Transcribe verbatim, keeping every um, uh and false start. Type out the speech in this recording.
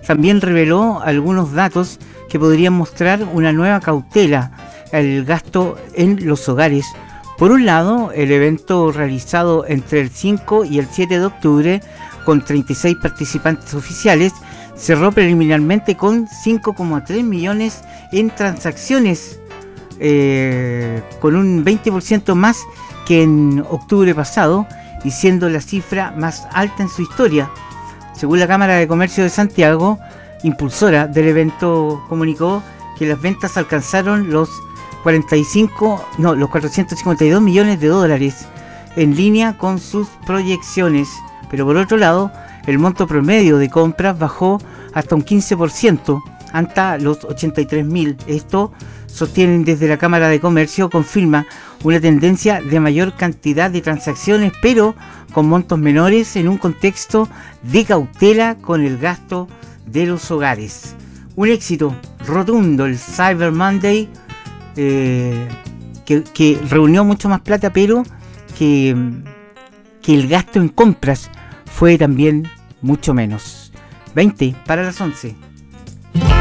también reveló algunos datos que podrían mostrar una nueva cautela al gasto en los hogares. Por un lado, el evento realizado entre el cinco y el siete de octubre, con treinta y seis participantes oficiales, cerró preliminarmente con cinco coma tres millones en transacciones, eh, con un veinte por ciento más que en octubre pasado, y siendo la cifra más alta en su historia. Según la Cámara de Comercio de Santiago, impulsora del evento, comunicó que las ventas alcanzaron los cuarenta y cinco, no, los cuatrocientos cincuenta y dos millones de dólares, en línea con sus proyecciones. Pero por otro lado, el monto promedio de compras bajó hasta un quince por ciento, hasta los ochenta y tres mil. Esto, sostienen desde la Cámara de Comercio, confirma una tendencia de mayor cantidad de transacciones, pero con montos menores en un contexto de cautela con el gasto de los hogares. Un éxito rotundo el Cyber Monday, eh, que, que reunió mucho más plata, pero que, que el gasto en compras fue también mucho menos. veinte para las once.